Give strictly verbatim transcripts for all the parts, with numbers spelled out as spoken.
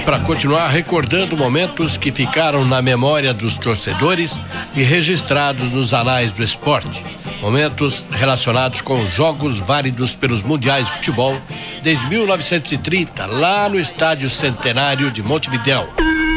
para continuar recordando momentos que ficaram na memória dos torcedores e registrados nos anais do esporte. Momentos relacionados com jogos válidos pelos mundiais de futebol desde mil novecentos e trinta, lá no Estádio Centenário de Montevidéu.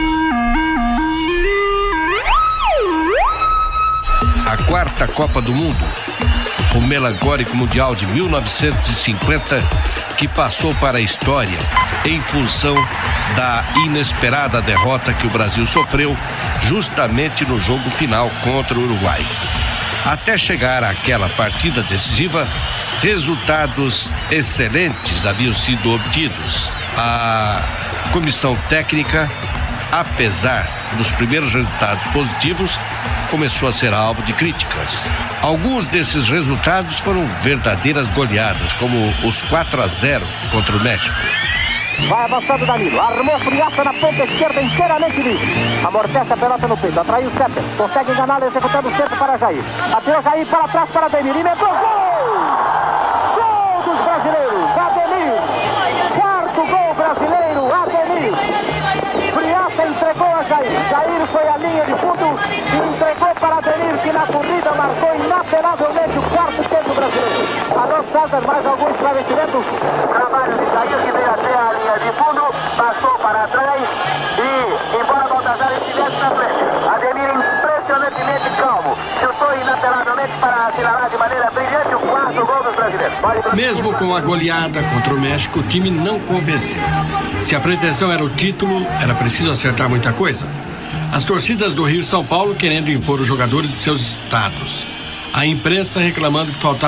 A quarta Copa do Mundo, o melancólico Mundial de mil novecentos e cinquenta, que passou para a história em função da inesperada derrota que o Brasil sofreu justamente no jogo final contra o Uruguai. Até chegar àquela partida decisiva, resultados excelentes haviam sido obtidos. A comissão técnica, apesar dos primeiros resultados positivos, começou a ser alvo de críticas. Alguns desses resultados foram verdadeiras goleadas, como os quatro a zero contra o México. Vai avançando Danilo, armou friaça na ponta esquerda inteiramente livre. Amortece a pelota no peito, atraiu o Setter, consegue enganá-lo executando o centro para Jair. Atirou Jair para trás para Ademir, e meteu gol! Gol dos brasileiros, Ademir! Quarto gol brasileiro, Ademir! Friaça entregou a Jair, Jair foi à linha de fundo e entregou para Ademir, que na corrida marcou inapelavelmente o quarto tempo brasileiro. Alô César, mais algum esclarecimento? Trabalho de Jair, que veio até a linha de fundo, passou para trás e, embora Baltazar estivesse na frente, Ademir impressionantemente calmo, chutou inapelavelmente para assinalar de maneira brilhante o quarto gol dos brasileiros. Vale... Mesmo com a goleada contra o México, o time não convenceu. Se a pretensão era o título, era preciso acertar muita coisa. As torcidas do Rio e São Paulo querendo impor os jogadores dos seus estados. A imprensa reclamando que faltava